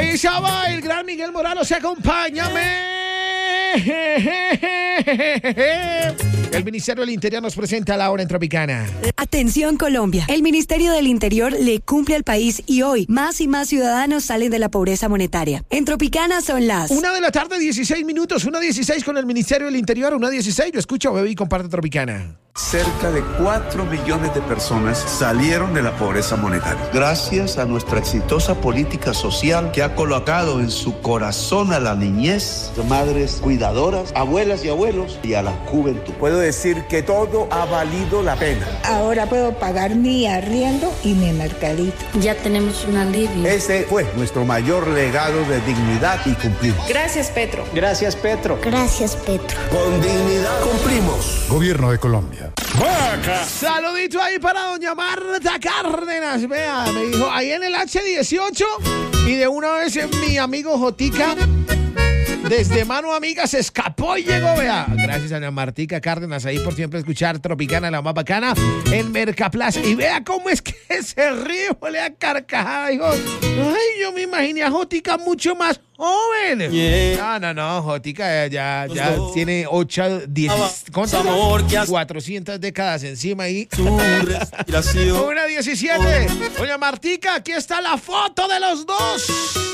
Chava, el gran Miguel Morales, acompáñame. El Ministerio del Interior nos presenta la hora en Tropicana. Atención Colombia, el Ministerio del Interior le cumple al país y hoy más y más ciudadanos salen de la pobreza monetaria. En Tropicana son las 1:16 p.m, 1:16 con el Ministerio del Interior, 1:16. Yo escucho, bebé, y comparte Tropicana. Cerca de 4 millones de personas salieron de la pobreza monetaria. Gracias a nuestra exitosa política social que ha colocado en su corazón a la niñez, madres cuidadoras, abuelas y abuelos y a la juventud. Puedo decir que todo ha valido la pena. Ahora puedo pagar mi arriendo y mi mercadito. Ya tenemos un alivio. Ese fue nuestro mayor legado de dignidad y cumplimos. Gracias, Petro. Gracias, Petro. Gracias, Petro. Con dignidad cumplimos. Gobierno de Colombia. ¡Vaca! Saludito ahí para doña Marta Cárdenas. Vea, me dijo, ahí en el H18. Y de una vez mi amigo Jotica, desde mano amiga, se escapó y llegó, vea. Gracias a doña Martica Cárdenas ahí por siempre escuchar Tropicana, la más bacana, en Mercaplaza. Y vea cómo es que se ríe, le a carcajada. Dijo, ay, yo me imaginé a Jotica mucho más joven. Yeah. No, Jotica ya tiene 8, 10, 400 décadas encima ahí. Su respiración. 1:17. Doña Martica, aquí está la foto de los dos.